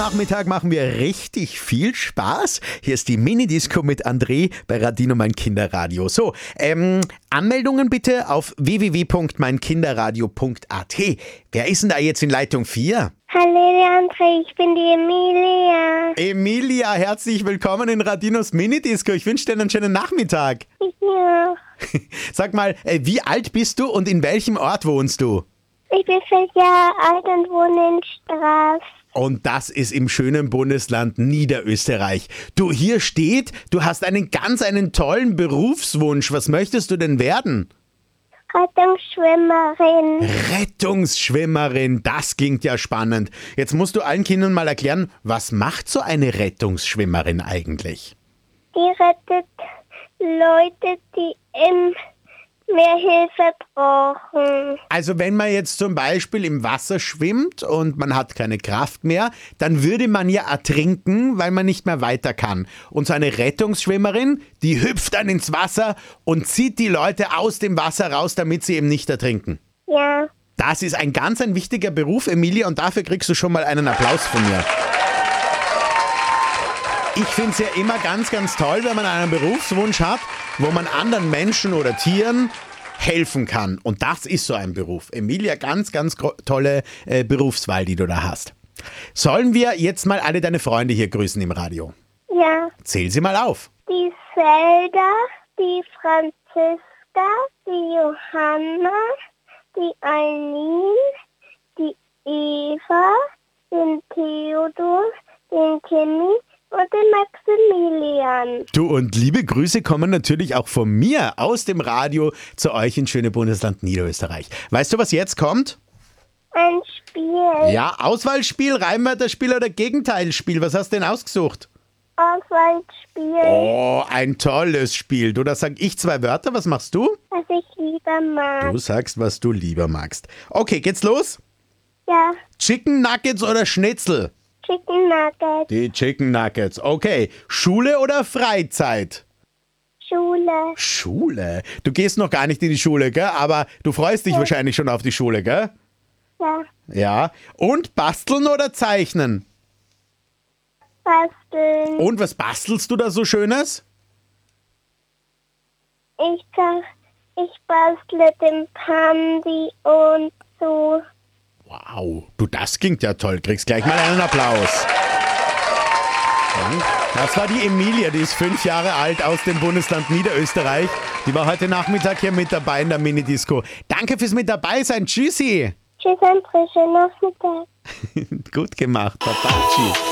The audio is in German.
Nachmittag machen wir richtig viel Spaß. Hier ist die Mini-Disco mit André bei Radino Mein Kinderradio. So, Anmeldungen bitte auf www.meinkinderradio.at. Wer ist denn da jetzt in Leitung 4? Hallo André, ich bin die Emilia. Emilia, herzlich willkommen in Radinos Mini-Disco. Ich wünsche dir einen schönen Nachmittag. Ich auch. Sag mal, wie alt bist du und in welchem Ort wohnst du? Ich bin 5 Jahre alt und wohne in Straß. Und das ist im schönen Bundesland Niederösterreich. Du, hier steht, du hast einen tollen Berufswunsch. Was möchtest du denn werden? Rettungsschwimmerin. Rettungsschwimmerin, das klingt ja spannend. Jetzt musst du allen Kindern mal erklären, was macht so eine Rettungsschwimmerin eigentlich? Die rettet Leute, die mehr Hilfe brauchen. Also wenn man jetzt zum Beispiel im Wasser schwimmt und man hat keine Kraft mehr, dann würde man ja ertrinken, weil man nicht mehr weiter kann. Und so eine Rettungsschwimmerin, die hüpft dann ins Wasser und zieht die Leute aus dem Wasser raus, damit sie eben nicht ertrinken. Ja. Das ist ein wichtiger Beruf, Emilia, und dafür kriegst du schon mal einen Applaus von mir. Ich finde es ja immer ganz toll, wenn man einen Berufswunsch hat, wo man anderen Menschen oder Tieren helfen kann. Und das ist so ein Beruf. Emilia, ganz tolle Berufswahl, die du da hast. Sollen wir jetzt mal alle deine Freunde hier grüßen im Radio? Ja. Zähl sie mal auf. Die Zelda, die Franziska, die Johanna, die Eileen, die Eva, den Theodor, den Kimi und den Maximilian. Du, und liebe Grüße kommen natürlich auch von mir aus dem Radio zu euch ins schöne Bundesland Niederösterreich. Weißt du, was jetzt kommt? Ein Spiel. Ja, Auswahlspiel, Reimwörterspiel oder Gegenteilspiel. Was hast du denn ausgesucht? Auswahlspiel. Oh, ein tolles Spiel. Du, da sag ich 2 Wörter. Was machst du? Was ich lieber mag. Du sagst, was du lieber magst. Okay, geht's los? Ja. Chicken Nuggets oder Schnitzel? Chicken Nuggets. Die Chicken Nuggets. Okay. Schule oder Freizeit? Schule. Schule? Du gehst noch gar nicht in die Schule, gell? Aber du freust dich wahrscheinlich schon auf die Schule, gell? Ja. Ja. Und basteln oder zeichnen? Basteln. Und was bastelst du da so Schönes? Ich bastle den Pandi und so. Wow, du, das klingt ja toll. Kriegst gleich mal einen Applaus. Das war die Emilia, die ist 5 Jahre alt aus dem Bundesland Niederösterreich. Die war heute Nachmittag hier mit dabei in der Mini-Disco. Danke fürs mit dabei sein. Tschüssi. Tschüss, André, schönen Nachmittag. Gut gemacht. Baba, tschüss.